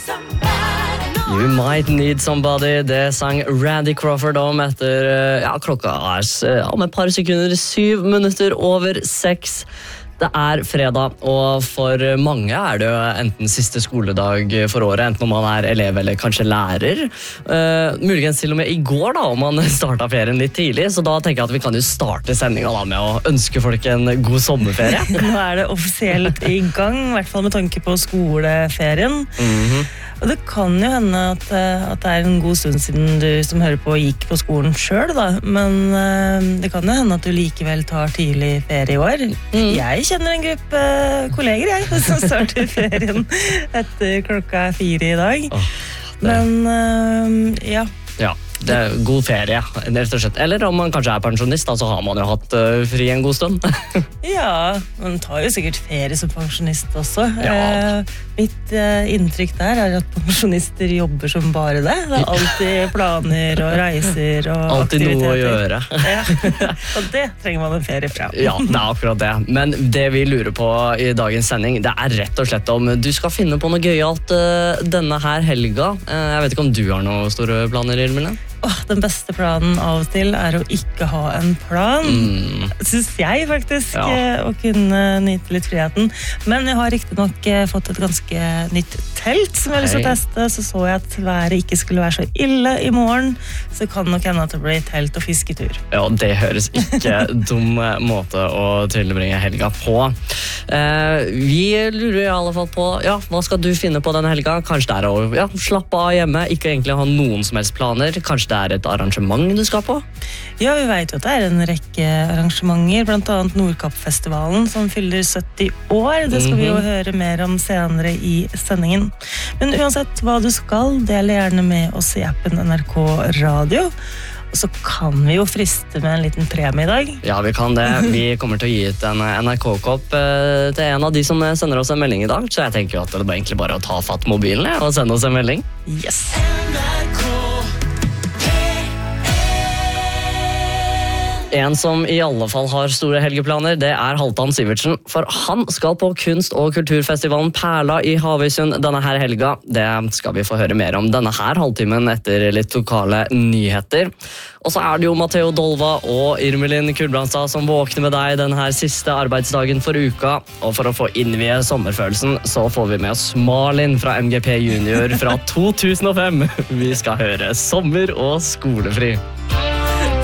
You Might Need Somebody, det sang Randy Crawford om etter klokka om et par sekunder, 7 minutter over 6. Det fredag, og for mange det jo enten siste skoledag for året, enten om man elev eller kanskje lærer. Muligens til og med i går da, om man startet ferien litt tidlig, så da tenker jeg at vi kan jo starte sendingen da, med å ønske folk en god sommerferie. Nå det offisielt i gang, I hvert fall med tanke på skoleferien. Og det kan jo hende at det en god stund siden du som hører på gikk på skolen selv da, men det kan jo hende at du likevel tar tidlig ferie i år. Jeg kjenner en gruppe kolleger som starter ferien etter klokka 4 i dag. Men ja. Ja, det god ferie, rett og slett. Eller om man kanskje pensjonist, da, så har man jo hatt fri en god stund. Ja, man tar jo sikkert ferie som pensjonist også. Ja. Mitt inntrykk der at pensjonister jobber som bare det. Det alltid planer og reiser og alltid aktiviteter. Noe å gjøre. Ja, og det trenger man en ferie fra. Ja, det akkurat det. Men det vi lurer på i dagens sending, det rett og slett om du skal finne på noe gøyalt denne her helga. Jeg vet ikke om du har noen store planer, Irmelen? Den beste planen av og til å ikke ha en plan. Synes jeg faktisk, å kunne nyte litt friheten. Men jeg har riktig nok fått et ganske nytt telt som jeg har lyst til å teste. Så jeg at været ikke skulle være så ille i morgen. Så kan nok hende at det blir telt- og fisketur. Ja, det høres ikke dum måte å tilbringe helga på. Vi lurer i alle fall på, hva skal du finne på denne helga? Kanskje det å slappe av hjemme, ikke egentlig ha noen som helst planer. Kanskje det et arrangement du skal på? Ja, vi vet jo at det en rekke arrangementer, blant annet Nordkappfestivalen, som fyller 70 år. Det skal vi jo høre mer om senere i sendingen. Men uansett hva du skal, del gjerne med oss i appen NRK Radio. Og så kan vi jo friste med en liten premie i dag. Ja, vi kan det. Vi kommer til å gi ut en NRK-kopp til en av de som sender oss en melding i dag. Så jeg tenker jo at det egentlig bare å ta fatt mobilen og sende oss en melding. Yes! En som i alle fall har store helgeplaner, det Halvdan Sivertsen. For han skal på kunst- og kulturfestivalen Perla i Havøysund denne her helga. Det skal vi få høre mer om denne her halvtimen etter litt lokale nyheter. Og så det jo Matteo Dolva og Irmelin Kulbrandstad som våkner med deg denne her siste arbeidsdagen for uka. Og for å få innvie sommerfølelsen, så får vi med oss Malin fra MGP Junior fra 2005. Vi skal høre Sommer og skolefri.